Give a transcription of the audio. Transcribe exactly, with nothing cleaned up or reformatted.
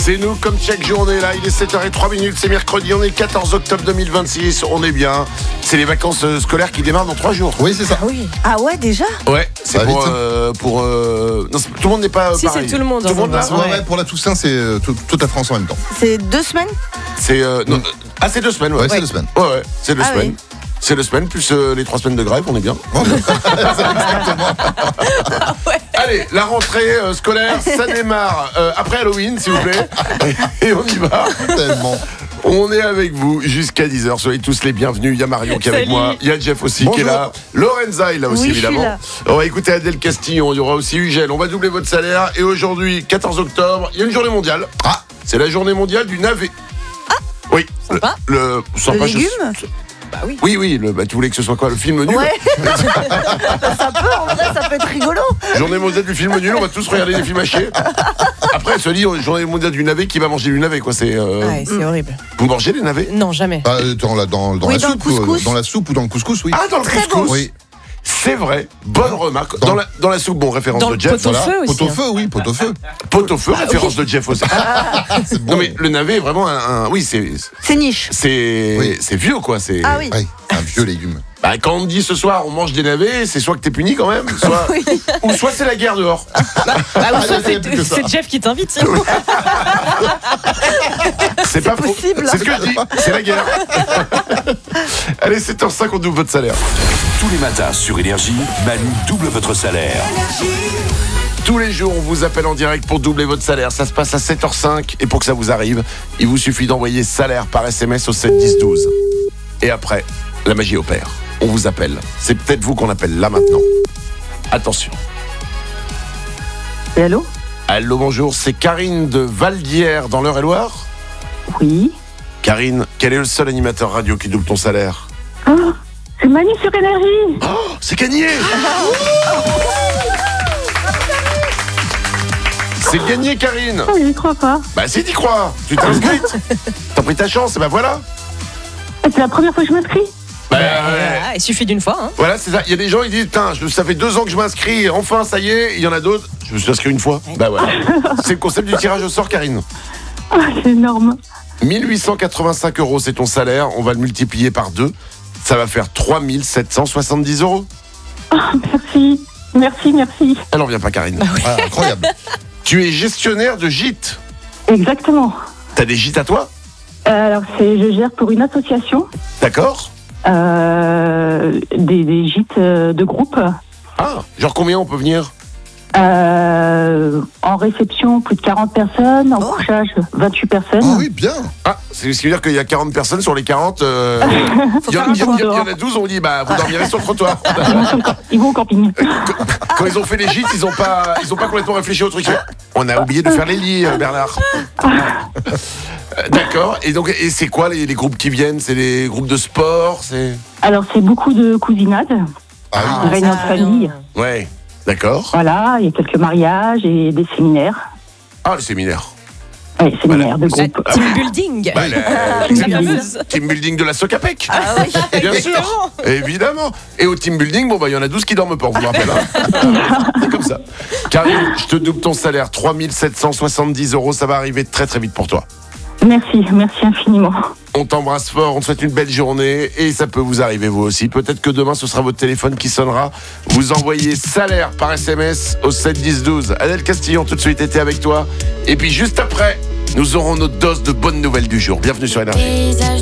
C'est nous comme chaque journée là, il est sept heures zéro trois minutes, c'est mercredi, on est le quatorze octobre deux mille vingt-six, on est bien. C'est les vacances euh, scolaires qui démarrent dans trois jours. Oui, c'est ça. Ah oui. Ah ouais, déjà? Ouais, c'est Ça va pour... vite. euh, pour euh, non, c'est- tout le monde n'est pas Si, pareil. c'est tout le monde, Tout le monde en là fait. Ouais, Ouais. ouais, pour la Toussaint, c'est euh, tout- toute la France en même temps. C'est deux semaines? C'est... euh, non, Mm. euh, ah, c'est deux semaines, ouais. Ouais, c'est deux semaines. Ouais, ouais, c'est deux Ah semaines. oui. C'est deux semaines, plus euh, les trois semaines de grève, on est bien. Allez, la rentrée euh, scolaire, ça démarre euh, après Halloween, s'il vous plaît. Et on y va. Tellement. On est avec vous jusqu'à dix heures. Soyez tous les bienvenus. Il y a Marion qui est avec Salut. moi. Il y a Jeff aussi Bonjour. qui est là. Lorenza est là aussi, Oui, je suis évidemment. là. On va écouter Adèle Castillon. Il y aura aussi Ugel. On va doubler votre salaire. Et aujourd'hui, quatorze octobre, il y a une journée mondiale. Ah. C'est la journée mondiale du navet. Ah. Oui. Sympa. Le, le, sympa, Le je- légume? Bah oui. Oui, oui. Le, bah, tu voulais que ce soit quoi? Le film nul? Ouais. Ça peut, en vrai, ça peut être rigolo. Journée mondiale du film nul. On va tous regarder des films hachés. Après, elle se dit journée mondiale du navet. Qui va manger du navet, quoi? C'est. euh, Ouais, c'est horrible. Vous mangez les navets? Non, jamais. Bah, euh, dans la, dans, dans Oui, la dans le soupe, couscous. euh, dans la soupe ou dans le couscous, oui. Ah, dans le Très couscous. bon. Oui. C'est vrai, bonne remarque. Dans- Dans la, dans la soupe, bon, référence Dans de le Jeff. pot au feu aussi, Pot au hein. feu, oui, pot au feu. Pot au feu, référence de Jeff aussi. C'est bon. Non mais le navet est vraiment un, un- oui, c'est C'est niche. c'est Oui. c'est vieux quoi, c'est Ah oui. Ouais, un vieux légume. Bah, quand on te dit ce soir on mange des navets, c'est soit que t'es puni quand même, soit ou soit c'est la guerre dehors. Bah, ou Ah, soit il y a plus que c'est ça. c'est Jeff qui t'invite, sinon. C'est pas faux. possible. C'est ce que je dis, c'est la guerre. Allez, sept heures cinq, on double votre salaire. Tous les matins sur Énergie, Manu double votre salaire. Tous les jours, on vous appelle en direct pour doubler votre salaire. Ça se passe à sept heures cinq et pour que ça vous arrive, il vous suffit d'envoyer salaire par S M S au sept dix douze. Et après, la magie opère. On vous appelle. C'est peut-être vous qu'on appelle là maintenant. Attention. Et allô? Allô, bonjour, c'est Karine de Valdière dans l'Eure-et-Loire. Oui. Karine, quel est le seul animateur radio qui double ton salaire? Ah, c'est Manu sur Énergie. Oh, c'est gagné. C'est gagné, Karine. Oh, j'y crois pas. Bah si, t'y crois. Tu t'es inscrite. T'as pris ta chance, et bah voilà. Ah, c'est la première fois que je m'inscris. Bah, ouais. Ah, il suffit d'une fois. Hein. Voilà, c'est ça. Il y a des gens, ils disent, putain, je- ça fait deux ans que je m'inscris, enfin, ça y est. Il y en a d'autres, je me suis inscrit une fois. Bah voilà. C'est le concept du tirage au sort, Karine. Ah, c'est énorme. mille huit cent quatre-vingt-cinq euros, c'est ton salaire. On va le multiplier par deux. Ça va faire trois mille sept cent soixante-dix euros. Ah, merci. Merci, merci. Elle en vient pas, Karine. Ah, incroyable. Tu es gestionnaire de gîtes. Exactement. T'as des gîtes à toi? Euh, alors, c'est, je gère pour une association D'accord. euh, des, des gîtes euh, de groupe. Ah, genre combien on peut venir? Euh, en réception, plus de quarante personnes. En Oh. couchage, vingt-huit personnes. Ah oui, bien. Ah, c'est ce qui veut dire qu'il y a quarante personnes sur les quarante. euh, Il y, en- faire un il y en- tour il y en dehors. a douze, on dit, bah, vous dormirez sur le trottoir. Ils vont au camping. Quand ils ont fait les gîtes, ils ont pas, ils ont pas complètement réfléchi au truc. On a oublié de faire les lits, euh, Bernard. Euh, D'accord. Et donc, et c'est quoi les, les groupes qui viennent? C'est les groupes de sport, c'est. Alors, c'est beaucoup de cousinade, Ah oui. des réunions de ça, famille. bien. Ouais. D'accord. Voilà, il y a quelques mariages et des séminaires. Ah, le séminaire. Oui, séminaires de La groupe. team building. Bah, la- La exactement. fameuse. Team building de la Socapec. Ah oui. Bien sûr, Exactement. évidemment. Et au team building, bon bah il y en a douze qui dorment pas, on vous le rappelle. Hein. C'est comme ça. Karine, je te double ton salaire, trois mille sept cent soixante-dix euros, ça va arriver très très vite pour toi. Merci, merci infiniment. On t'embrasse fort, on te souhaite une belle journée et ça peut vous arriver vous aussi. Peut-être que demain ce sera votre téléphone qui sonnera. Vous envoyez salaire par S M S au sept dix douze. Adèle Castillon tout de suite était avec toi. Et puis juste après, nous aurons notre dose de bonnes nouvelles du jour. Bienvenue sur Énergie.